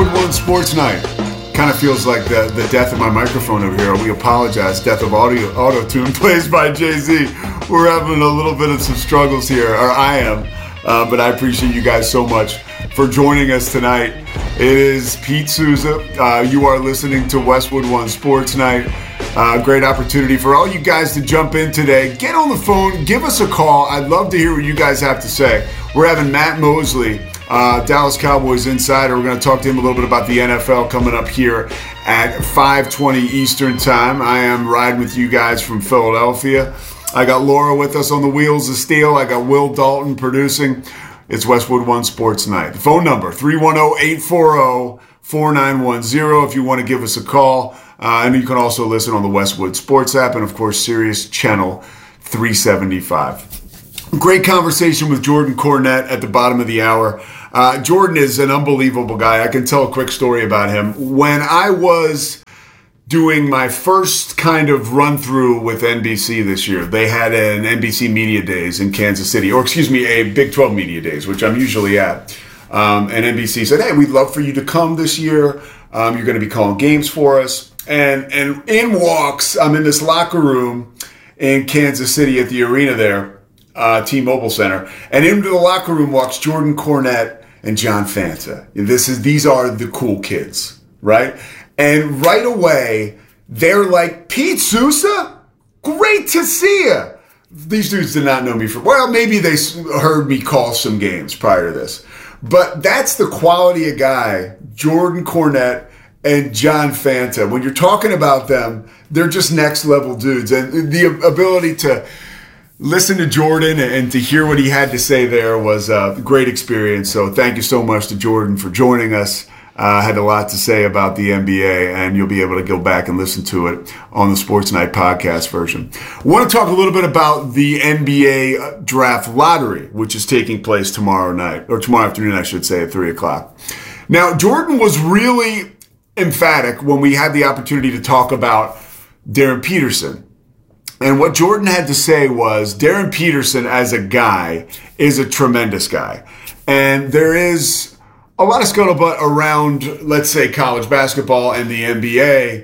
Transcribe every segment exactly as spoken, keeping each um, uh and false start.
Westwood One Sports Night. Kind of feels like the, the death of my microphone over here. We apologize. Death of audio auto-tune plays by Jay-Z. We're having a little bit of some struggles here, or I am. Uh, but I appreciate you guys so much for joining us tonight. It is Pete Souza. Uh, you are listening to Westwood One Sports Night. Uh, great opportunity for all you guys to jump in today. Get on the phone. Give us a call. I'd love to hear what you guys have to say. We're having Matt Mosley, uh, Dallas Cowboys insider. We're going to talk to him a little bit about the N F L coming up here at five twenty Eastern time. I am riding with you guys from Philadelphia. I got Laura with us on the Wheels of Steel. I got Will Dalton producing. It's Westwood One Sports Night. The phone number, three one zero, eight four zero, four nine one zero if you want to give us a call. Uh, and you can also listen on the Westwood Sports app and, of course, Sirius Channel three seventy-five. Great conversation with Jordan Cornette at the bottom of the hour. Uh, Jordan is an unbelievable guy. I can tell a quick story about him. When I was doing my first kind of run-through with N B C this year, they had an N B C Media Days in Kansas City, or excuse me, a Big twelve Media Days, which I'm usually at. Um, and N B C said, hey, we'd love for you to come this year. Um, you're going to be calling games for us. And and in walks, I'm in this locker room in Kansas City at the arena there, uh, T-Mobile Center. And into the locker room walks Jordan Cornette and John Fanta. This is These are the cool kids, right? And right away, they're like, Pete Souza? Great to see you. These dudes did not know me for, well, maybe they heard me call some games prior to this. But that's the quality of guy, Jordan Cornette and John Fanta. When you're talking about them, they're just next level dudes. And the ability to listen to Jordan and to hear what he had to say there was a great experience. So thank you so much to Jordan for joining us. Uh, had a lot to say about the N B A, and you'll be able to go back and listen to it on the Sports Night podcast version. I want to talk a little bit about the N B A draft lottery, which is taking place tomorrow night, or tomorrow afternoon, I should say, at three o'clock. Now, Jordan was really emphatic when we had the opportunity to talk about Darren Peterson. And what Jordan had to say was Darren Peterson as a guy is a tremendous guy. And there is a lot of scuttlebutt around, let's say, college basketball and the N B A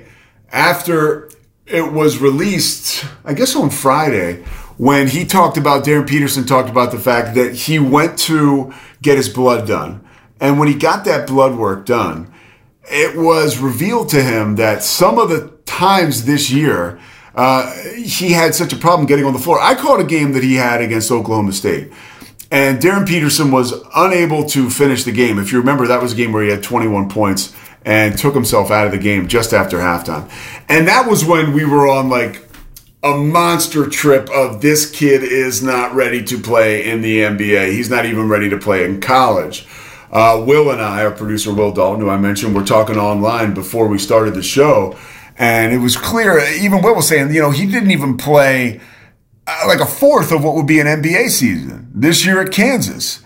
after it was released, I guess on Friday, when he talked about, Darren Peterson talked about the fact that he went to get his blood done. And when he got that blood work done, it was revealed to him that some of the times this year, uh, he had such a problem getting on the floor. I called a game that he had against Oklahoma State, and Darren Peterson was unable to finish the game. If you remember, that was a game where he had twenty-one points and took himself out of the game just after halftime. And that was when we were on like a monster trip of this kid is not ready to play in the N B A. He's not even ready to play in college. Uh, Will and I, our producer Will Dalton, who I mentioned, were talking online before we started the show. And it was clear, even Will was saying, you know, he didn't even play uh, like a fourth of what would be an N B A season this year at Kansas.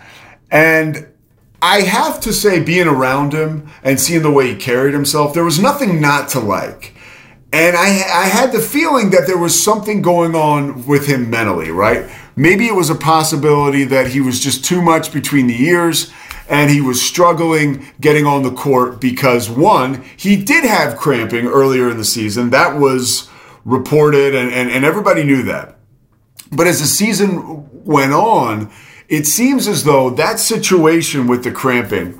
And I have to say, being around him and seeing the way he carried himself, there was nothing not to like. And I, I had the feeling that there was something going on with him mentally, right? Maybe it was a possibility that he was just too much between the ears and he was struggling getting on the court because, one, he did have cramping earlier in the season. That was reported, and, and, and everybody knew that. But as the season went on, it seems as though that situation with the cramping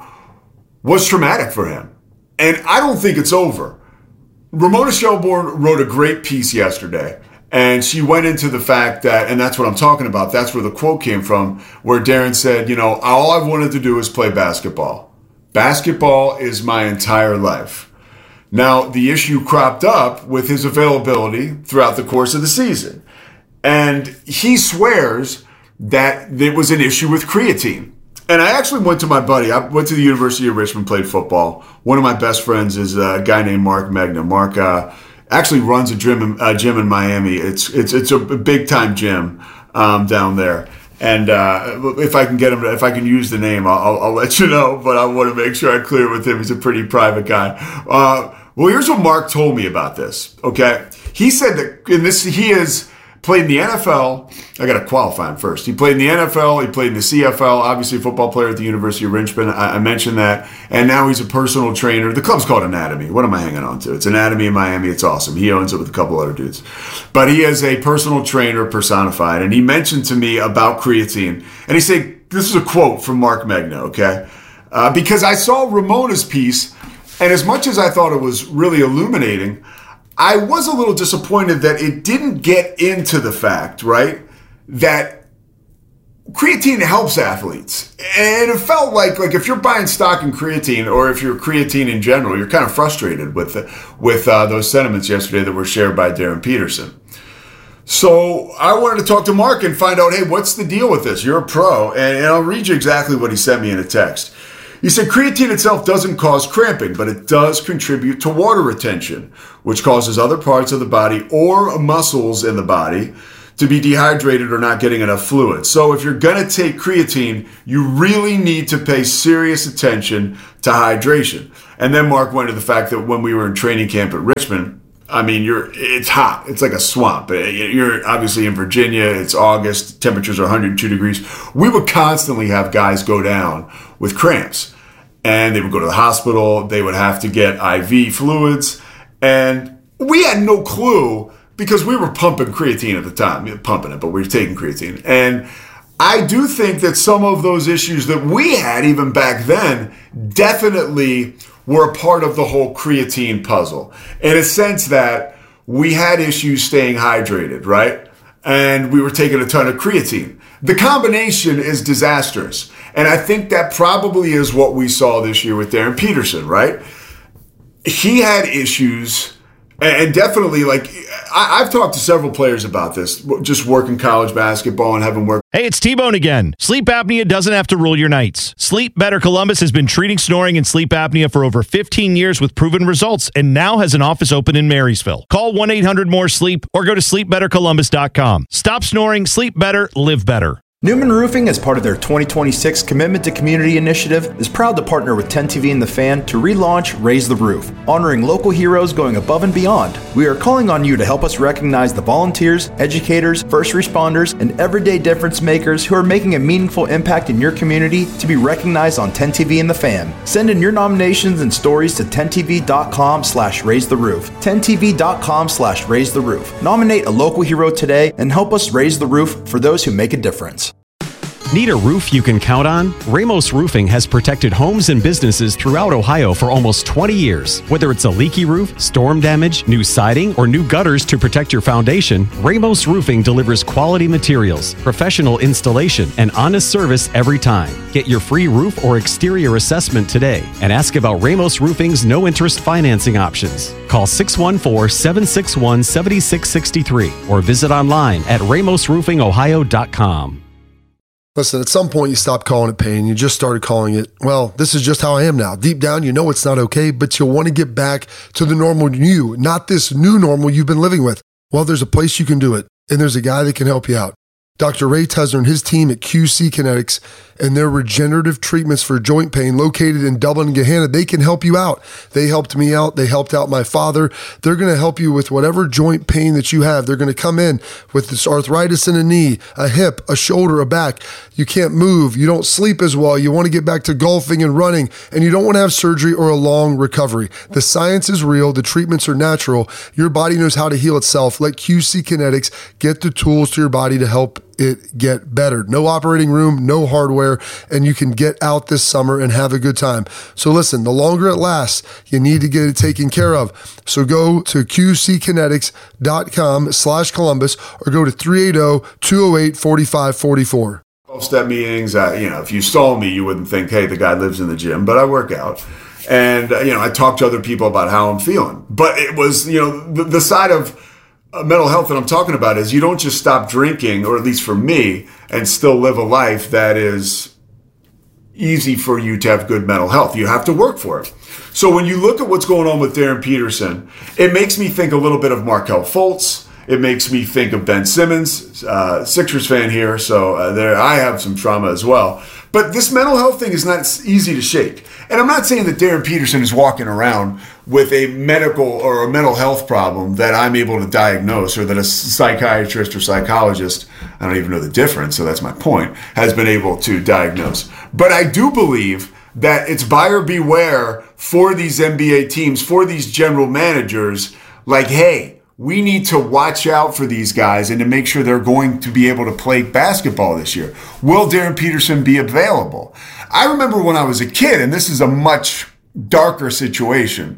was traumatic for him. And I don't think it's over. Ramona Shelburne wrote a great piece yesterday, and she went into the fact that, and that's what I'm talking about, that's where the quote came from, where Darren said, you know, all I've wanted to do is play basketball. Basketball is my entire life. Now, the issue cropped up with his availability throughout the course of the season. And he swears that there was an issue with creatine. And I actually went to my buddy. I went to the University of Richmond, played football. One of my best friends is a guy named Mark Magna. Mark uh, actually runs a gym, a gym in Miami. It's it's it's a big time gym um, down there. And uh, if I can get him, to, if I can use the name, I'll, I'll, I'll let you know. But I want to make sure I clear with him. He's a pretty private guy. Uh, well, here's what Mark told me about this. Okay, he said that, and this he is played in the N F L. I got to qualify him first. He played in the N F L. He played in the C F L. Obviously, a football player at the University of Richmond. I, I mentioned that. And now he's a personal trainer. The club's called Anatomy. What am I hanging on to? It's Anatomy in Miami. It's awesome. He owns it with a couple other dudes. But he is a personal trainer personified. And he mentioned to me about creatine. And he said, this is a quote from Mark Megna, okay? Uh, because I saw Ramona's piece, and as much as I thought it was really illuminating, I was a little disappointed that it didn't get into the fact, right, that creatine helps athletes. And it felt like, like if you're buying stock in creatine, or if you're creatine in general, you're kind of frustrated with the, with uh, those sentiments yesterday that were shared by Darren Peterson. So I wanted to talk to Mark and find out, hey, what's the deal with this? You're a pro. And, and I'll read you exactly what he sent me in a text. He said, creatine itself doesn't cause cramping, but it does contribute to water retention, which causes other parts of the body or muscles in the body to be dehydrated or not getting enough fluid. So if you're going to take creatine, you really need to pay serious attention to hydration. And then Mark went to the fact that when we were in training camp at Richmond, I mean, you're it's hot. It's like a swamp. You're obviously in Virginia. It's August. Temperatures are one hundred two degrees. We would constantly have guys go down with cramps. And they would go to the hospital. They would have to get I V fluids. And we had no clue because we were pumping creatine at the time. We were pumping it, but we were taking creatine. And I do think that some of those issues that we had even back then definitely were a part of the whole creatine puzzle, in a sense that we had issues staying hydrated, right? And we were taking a ton of creatine. The combination is disastrous. And I think that probably is what we saw this year with Darren Peterson, right? He had issues, and definitely, like, I've talked to several players about this, just working college basketball and having worked. Hey, it's T-Bone again. Sleep apnea doesn't have to rule your nights. Sleep Better Columbus has been treating snoring and sleep apnea for over fifteen years with proven results, and now has an office open in Marysville. Call one eight hundred more sleep or go to sleep better columbus dot com. Stop snoring, sleep better, live better. Newman Roofing, as part of their twenty twenty-six Commitment to Community initiative, is proud to partner with ten T V and The Fan to relaunch Raise the Roof, honoring local heroes going above and beyond. We are calling on you to help us recognize the volunteers, educators, first responders, and everyday difference makers who are making a meaningful impact in your community to be recognized on ten T V and The Fan. Send in your nominations and stories to ten T V dot com slash raise the roof. ten T V dot com slash raise the roof. Nominate a local hero today and help us raise the roof for those who make a difference. Need a roof you can count on? Ramos Roofing has protected homes and businesses throughout Ohio for almost twenty years. Whether it's a leaky roof, storm damage, new siding, or new gutters to protect your foundation, Ramos Roofing delivers quality materials, professional installation, and honest service every time. Get your free roof or exterior assessment today and ask about Ramos Roofing's no-interest financing options. Call six one four, seven six one, seven six six three or visit online at ramos roofing ohio dot com. Listen, at some point you stopped calling it pain. You just started calling it, well, this is just how I am now. Deep down, you know it's not okay, but you'll want to get back to the normal you, not this new normal you've been living with. Well, there's a place you can do it, and there's a guy that can help you out. Doctor Ray Tesner and his team at Q C Kinetics and their regenerative treatments for joint pain located in Dublin and Gahanna, they can help you out. They helped me out. They helped out my father. They're going to help you with whatever joint pain that you have. They're going to come in with this arthritis in a knee, a hip, a shoulder, a back. You can't move. You don't sleep as well. You want to get back to golfing and running, and you don't want to have surgery or a long recovery. The science is real. The treatments are natural. Your body knows how to heal itself. Let Q C Kinetics get the tools to your body to help it get better. No operating room, no hardware, and you can get out this summer and have a good time. So listen, the longer it lasts, you need to get it taken care of. So go to Q C kinetics dot com slash Columbus or go to three eight zero, two zero eight, four five four four. twelve-step meetings, I, you know, if you saw me, you wouldn't think, hey, the guy lives in the gym, but I work out. And, uh, you know, I talk to other people about how I'm feeling. But it was, you know, the, the side of Uh, mental health that I'm talking about is you don't just stop drinking, or at least for me, and still live a life that is easy for you to have good mental health. You have to work for it. So when you look at what's going on with Darren Peterson, it makes me think a little bit of Markelle Fultz. It makes me think of Ben Simmons, uh, Sixers fan here, so uh, there I have some trauma as well. But this mental health thing is not easy to shake. And I'm not saying that Darren Peterson is walking around with a medical or a mental health problem that I'm able to diagnose, or that a psychiatrist or psychologist, I don't even know the difference, so that's my point, has been able to diagnose. But I do believe that it's buyer beware for these N B A teams, for these general managers, like, hey, we need to watch out for these guys and to make sure they're going to be able to play basketball this year. Will Darren Peterson be available? I remember when I was a kid, and this is a much darker situation,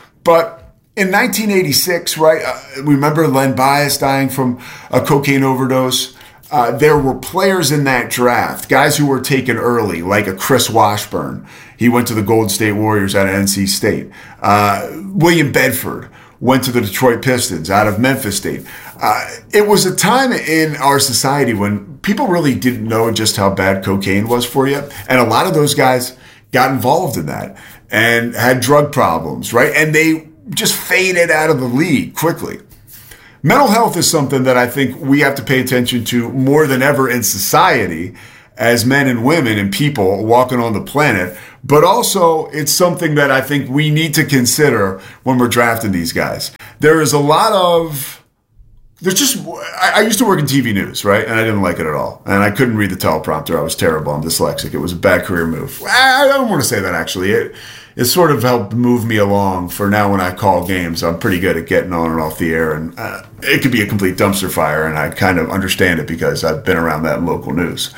but in nineteen eighty-six, right, uh, remember Len Bias dying from a cocaine overdose? Uh, there were players in that draft, guys who were taken early, like a Chris Washburn. He went to the Golden State Warriors out of N C State. Uh, William Bedford went to the Detroit Pistons out of Memphis State. Uh, it was a time in our society when people really didn't know just how bad cocaine was for you. And a lot of those guys got involved in that and had drug problems, right? And they just faded out of the league quickly. Mental health is something that I think we have to pay attention to more than ever in society as men and women and people walking on the planet. But also, it's something that I think we need to consider when we're drafting these guys. There is a lot of, there's just, I, I used to work in T V news, right? And I didn't like it at all. And I couldn't read the teleprompter. I was terrible. I'm dyslexic. It was a bad career move. I, I don't want to say that, actually. It, it sort of helped move me along for now when I call games. I'm pretty good at getting on and off the air. And uh, it could be a complete dumpster fire. And I kind of understand it because I've been around that in local news.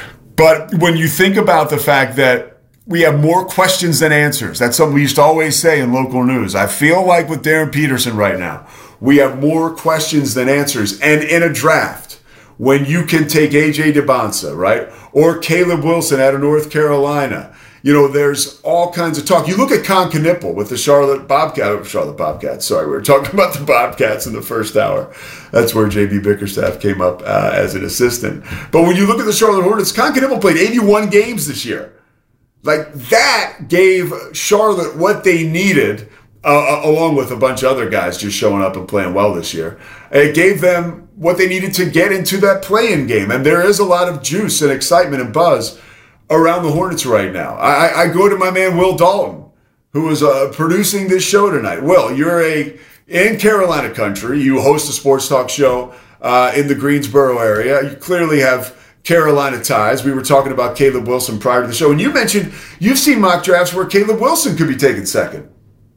But when you think about the fact that we have more questions than answers, that's something we used to always say in local news. I feel like with Darren Peterson right now, we have more questions than answers. And in a draft, when you can take A J DeBonsa, right, or Caleb Wilson out of North Carolina, you know, there's all kinds of talk. You look at Con Knipple with the Charlotte Bobcat, Charlotte Bobcats, sorry, we were talking about the Bobcats in the first hour. That's where J B Bickerstaff came up uh, as an assistant. But when you look at the Charlotte Hornets, Con Knipple played eighty-one games this year. Like, that gave Charlotte what they needed, uh, along with a bunch of other guys just showing up and playing well this year. It gave them what they needed to get into that play-in game. And there is a lot of juice and excitement and buzz around the Hornets right now. I, I go to my man Will Dalton, who is uh, producing this show tonight. Will, you're a in Carolina country. You host a sports talk show uh, in the Greensboro area. You clearly have Carolina ties. We were talking about Caleb Wilson prior to the show, and you mentioned you've seen mock drafts where Caleb Wilson could be taken second.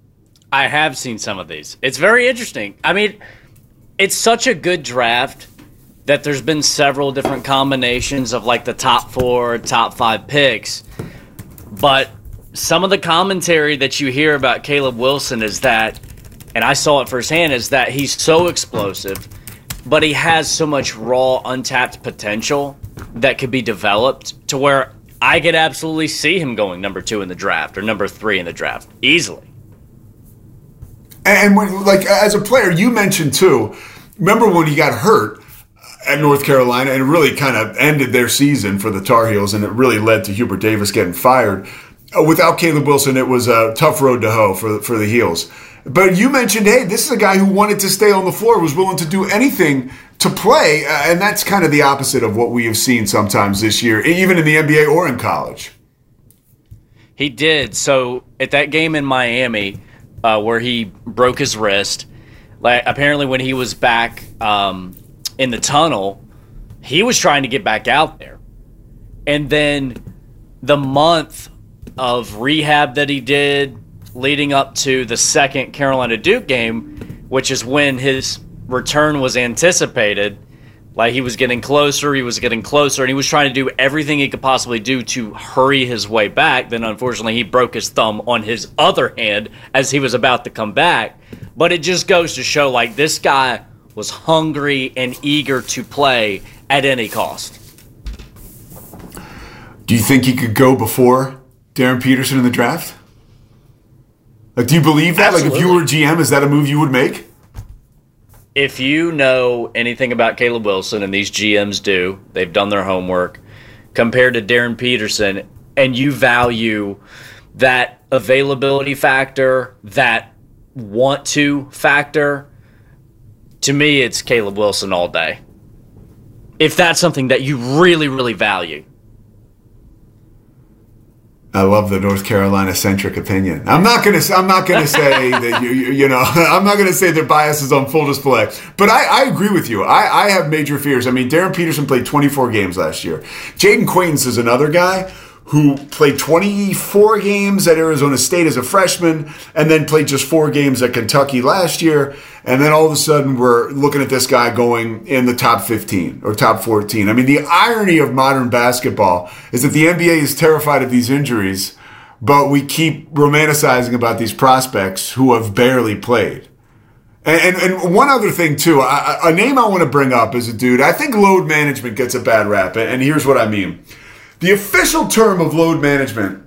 I have seen some of these. It's very interesting. I mean, it's such a good draft that there's been several different combinations of like the top four, top five picks. But some of the commentary that you hear about Caleb Wilson is that, and I saw it firsthand, is that he's so explosive, but he has so much raw, untapped potential that could be developed to where I could absolutely see him going number two in the draft or number three in the draft easily. And when, like, as a player, you mentioned too, remember when he got hurt at North Carolina and it really kind of ended their season for the Tar Heels, and it really led to Hubert Davis getting fired. Uh, without Caleb Wilson, it was a tough road to hoe for, for the Heels. But you mentioned, hey, this is a guy who wanted to stay on the floor, was willing to do anything to play, uh, and that's kind of the opposite of what we have seen sometimes this year, even in the N B A or in college. He did. So at that game in Miami, uh, where he broke his wrist, like apparently when he was back um, in the tunnel, he was trying to get back out there. And then the month of rehab that he did leading up to the second Carolina Duke game, which is when his return was anticipated, like he was getting closer, he was getting closer, and he was trying to do everything he could possibly do to hurry his way back. Then unfortunately he broke his thumb on his other hand as he was about to come back. But it just goes to show, like, this guy was hungry and eager to play at any cost. Do you think he could go before Darren Peterson in the draft? Like, do you believe that? Absolutely. Like, if you were G M, is that a move you would make? If you know anything about Caleb Wilson, and these G Ms do, they've done their homework, compared to Darren Peterson, and you value that availability factor, that want to factor, to me, it's Caleb Wilson all day. If that's something that you really, really value. I love the North Carolina centric opinion. I'm not gonna. I'm not gonna say that you. You know. I'm not gonna say their bias is on full display. But I, I agree with you. I, I have major fears. I mean, Darren Peterson played twenty-four games last year. Jaden Quaintance is another guy who played twenty-four games at Arizona State as a freshman, and then played just four games at Kentucky last year. And then all of a sudden, we're looking at this guy going in the top fifteen or top fourteen. I mean, the irony of modern basketball is that the N B A is terrified of these injuries, but we keep romanticizing about these prospects who have barely played. And, and, and one other thing, too, a, a name I want to bring up is a dude. I think load management gets a bad rap, and here's what I mean. The official term of load management,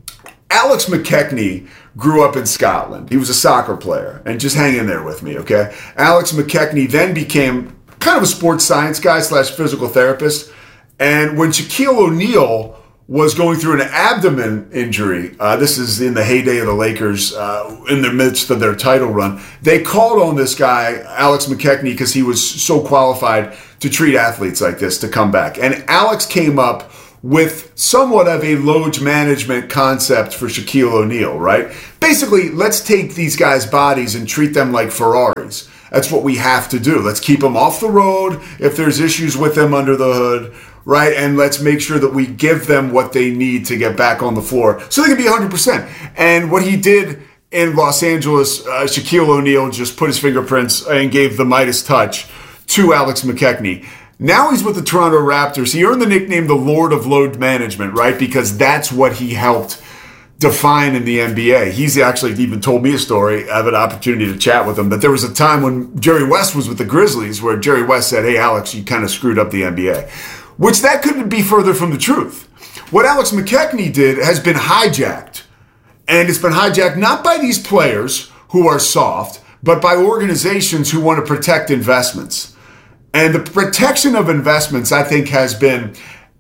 Alex McKechnie grew up in Scotland. He was a soccer player, and just hang in there with me, okay? Alex McKechnie then became kind of a sports science guy slash physical therapist, and when Shaquille O'Neal was going through an abdomen injury, uh, this is in the heyday of the Lakers, uh, in the midst of their title run, they called on this guy, Alex McKechnie, because he was so qualified to treat athletes like this to come back. And Alex came up with somewhat of a load management concept for Shaquille O'Neal, right? Basically, let's take these guys' bodies and treat them like Ferraris. That's what we have to do. Let's keep them off the road if there's issues with them under the hood, right? And let's make sure that we give them what they need to get back on the floor so they can be one hundred percent. And what he did in Los Angeles, uh, Shaquille O'Neal just put his fingerprints and gave the Midas touch to Alex McKechnie. Now he's with the Toronto Raptors. He earned the nickname the Lord of Load Management, right? Because that's what he helped define in the N B A. He's actually even told me a story. I have an opportunity to chat with him. But there was a time when Jerry West was with the Grizzlies where Jerry West said, hey, Alex, you kind of screwed up the N B A. Which that couldn't be further from the truth. What Alex McKechnie did has been hijacked. And it's been hijacked not by these players who are soft, but by organizations who want to protect investments. And the protection of investments, I think, has been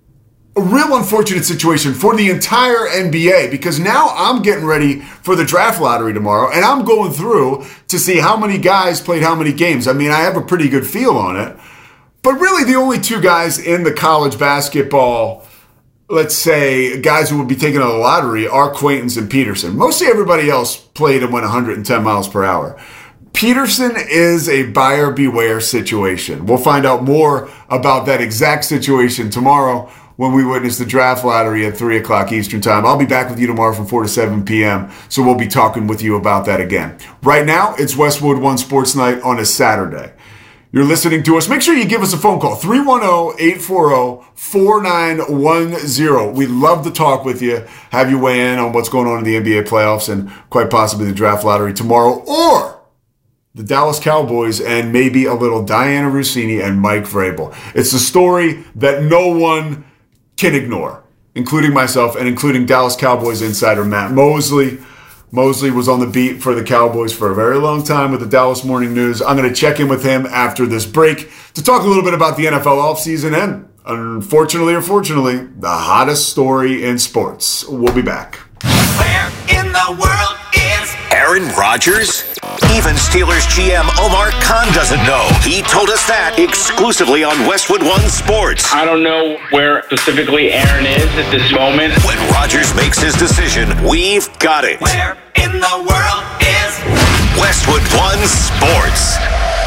a real unfortunate situation for the entire N B A, because now I'm getting ready for the draft lottery tomorrow, and I'm going through to see how many guys played how many games. I mean, I have a pretty good feel on it. But really, the only two guys in the college basketball, let's say, guys who would be taking on the lottery are Quaintance and Peterson. Mostly everybody else played and went one hundred ten miles per hour. Peterson is a buyer beware situation. We'll find out more about that exact situation tomorrow when we witness the draft lottery at three o'clock Eastern time. I'll be back with you tomorrow from four to seven p.m., so we'll be talking with you about that again. Right now, it's Westwood One Sports Night on a Saturday. You're listening to us. Make sure you give us a phone call, three one zero, eight four zero, four nine one zero. We'd love to talk with you, have you weigh in on what's going on in the N B A playoffs and quite possibly the draft lottery tomorrow, or the Dallas Cowboys, and maybe a little Diana Rossini and Mike Vrabel. It's a story that no one can ignore, including myself and including Dallas Cowboys insider Matt Mosley. Mosley was on the beat for the Cowboys for a very long time with the Dallas Morning News. I'm going to check in with him after this break to talk a little bit about the N F L offseason and, unfortunately or fortunately, the hottest story in sports. We'll be back. Where in the world is Aaron Rodgers? Even Steelers G M Omar Khan doesn't know. He told us that exclusively on Westwood One Sports. I don't know where specifically Aaron is at this moment. When Rodgers makes his decision, we've got it. Where in the world is Westwood One Sports?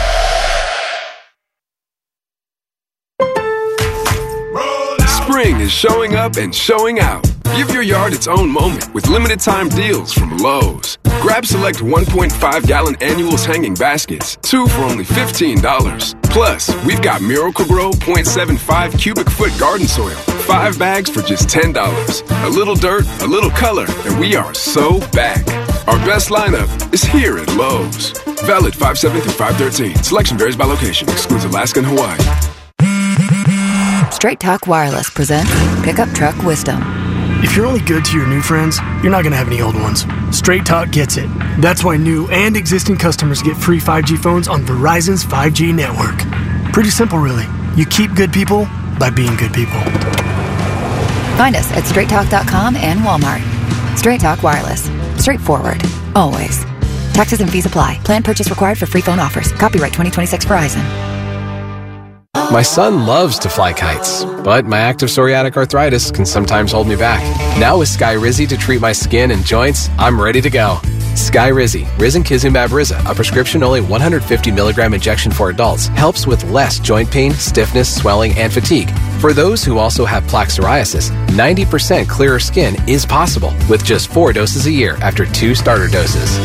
Spring is showing up and showing out. Give your yard its own moment with limited time deals from Lowe's. Grab select one point five gallon annuals hanging baskets, two for only fifteen dollars. Plus, we've got Miracle-Gro point seven five cubic foot garden soil, five bags for just ten dollars. A little dirt, a little color, and we are so back. Our best lineup is here at Lowe's. Valid five seven through five thirteen. Selection varies by location. Excludes Alaska and Hawaii. Straight Talk Wireless presents Pickup Truck Wisdom. If you're only good to your new friends, you're not going to have any old ones. Straight Talk gets it. That's why new and existing customers get free five G phones on Verizon's five G network. Pretty simple, really. You keep good people by being good people. Find us at straight talk dot com and Walmart. Straight Talk Wireless. Straightforward. Always. Taxes and fees apply. Plan purchase required for free phone offers. Copyright twenty twenty-six Verizon. My son loves to fly kites, but my active psoriatic arthritis can sometimes hold me back. Now with Skyrizi to treat my skin and joints, I'm ready to go. Skyrizi, risankizumab Riza, a prescription-only one hundred fifty milligram injection for adults, helps with less joint pain, stiffness, swelling, and fatigue. For those who also have plaque psoriasis, ninety percent clearer skin is possible with just four doses a year after two starter doses.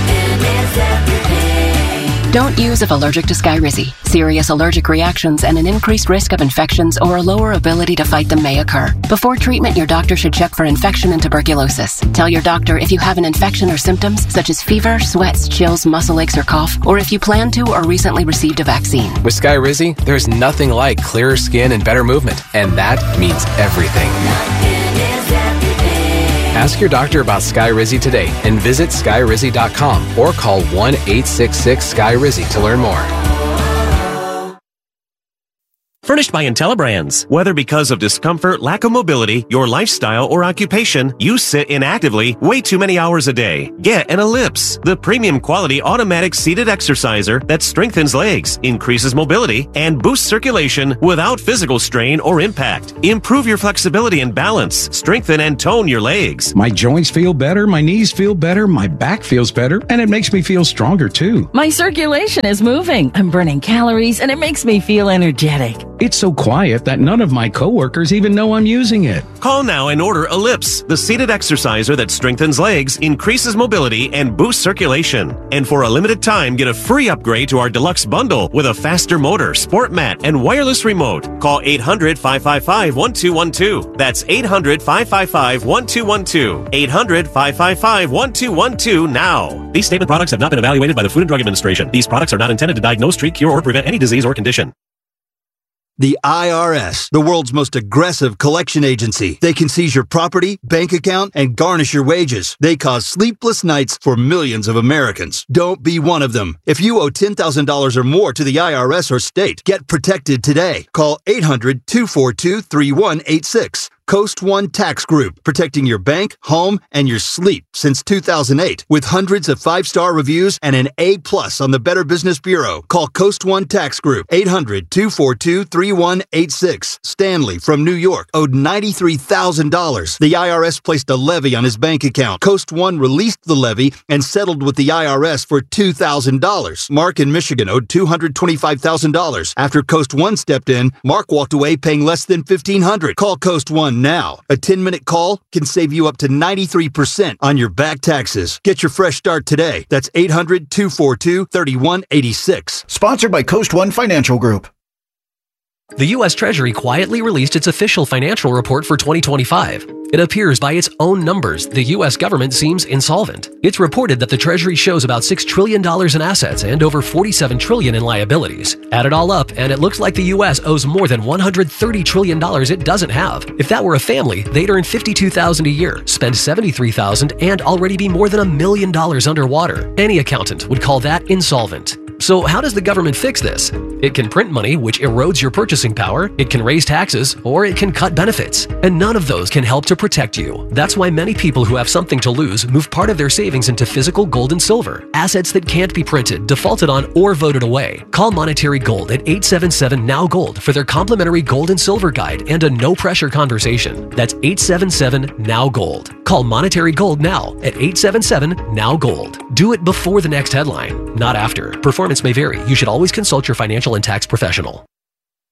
Don't use if allergic to Skyrizi. Serious allergic reactions and an increased risk of infections or a lower ability to fight them may occur. Before treatment, your doctor should check for infection and tuberculosis. Tell your doctor if you have an infection or symptoms such as fever, sweats, chills, muscle aches, or cough, or if you plan to or recently received a vaccine. With Skyrizi, there's nothing like clearer skin and better movement, and that means everything. Ask your doctor about Skyrizi today and visit Skyrizi dot com or call one eight six six Sky Rizzi to learn more. Furnished by IntelliBrands. Whether because of discomfort, lack of mobility, your lifestyle, or occupation, you sit inactively way too many hours a day. Get an Ellipse, the premium quality automatic seated exerciser that strengthens legs, increases mobility, and boosts circulation without physical strain or impact. Improve your flexibility and balance. Strengthen and tone your legs. My joints feel better, my knees feel better, my back feels better, and it makes me feel stronger too. My circulation is moving. I'm burning calories, and it makes me feel energetic. It's so quiet that none of my coworkers even know I'm using it. Call now and order Ellipse, the seated exerciser that strengthens legs, increases mobility, and boosts circulation. And for a limited time, get a free upgrade to our deluxe bundle with a faster motor, sport mat, and wireless remote. Call eight hundred, five five five, one two one two. That's eight hundred, five five five, one two one two. eight hundred, five five five, one two one two now. These statement products have not been evaluated by the Food and Drug Administration. These products are not intended to diagnose, treat, cure, or prevent any disease or condition. The I R S, the world's most aggressive collection agency. They can seize your property, bank account, and garnish your wages. They cause sleepless nights for millions of Americans. Don't be one of them. If you owe ten thousand dollars or more to the I R S or state, get protected today. Call eight hundred, two four two, three one eight six. Coast One Tax Group, protecting your bank, home, and your sleep since two thousand eight. With hundreds of five-star reviews and an A plus on the Better Business Bureau. Call Coast One Tax Group, eight hundred, two four two, three one eight six. Stanley from New York owed ninety-three thousand dollars. The I R S placed a levy on his bank account. Coast One released the levy and settled with the I R S for two thousand dollars. Mark in Michigan owed two hundred twenty-five thousand dollars. After Coast One stepped in, Mark walked away paying less than fifteen hundred dollars. Call Coast One now. A ten-minute call can save you up to ninety-three percent on your back taxes. Get your fresh start today. That's eight hundred, two four two, three one eight six. Sponsored by Coast One Financial Group. The U S Treasury quietly released its official financial report for twenty twenty-five. It appears by its own numbers, the U S government seems insolvent. It's reported that the Treasury shows about six trillion dollars in assets and over forty-seven trillion dollars in liabilities. Add it all up, and it looks like the U S owes more than one hundred thirty trillion dollars it doesn't have. If that were a family, they'd earn fifty-two thousand dollars a year, spend seventy-three thousand dollars, and already be more than a million dollars underwater. Any accountant would call that insolvent. So how does the government fix this? It can print money, which erodes your purchasing power, it can raise taxes, or it can cut benefits. And none of those can help to protect you. That's why many people who have something to lose move part of their savings into physical gold and silver, assets that can't be printed, defaulted on, or voted away. Call Monetary Gold at eight seven seven, N O W Gold for their complimentary gold and silver guide and a no-pressure conversation. That's eight seven seven, N O W Gold. Call Monetary Gold now at eight seven seven, N O W Gold. Do it before the next headline, not after. Performance may vary. You should always consult your financial and tax professional.